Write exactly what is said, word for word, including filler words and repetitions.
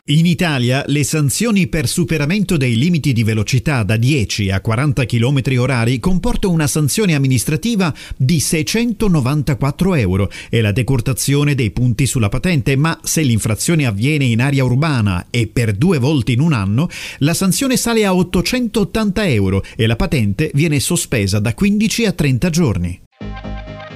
In Italia le sanzioni per superamento dei limiti di velocità da dieci a quaranta chilometri orari comportano una sanzione amministrativa di seicentonovantaquattro euro e la decurtazione dei punti sulla patente, ma se l'infrazione avviene in area urbana e per due volte in un anno, la sanzione sale a ottocentottanta euro e la patente viene sospesa da quindici a trenta giorni.